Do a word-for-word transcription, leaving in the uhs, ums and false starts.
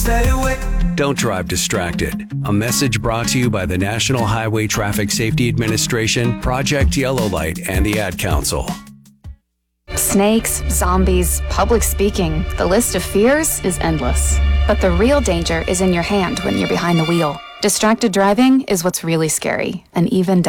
Stay away. Don't drive distracted. A message brought to you by the National Highway Traffic Safety Administration, Project Yellow Light, and the Ad Council. Snakes, zombies, public speaking. The list of fears is endless. But the real danger is in your hand when you're behind the wheel. Distracted driving is what's really scary, and even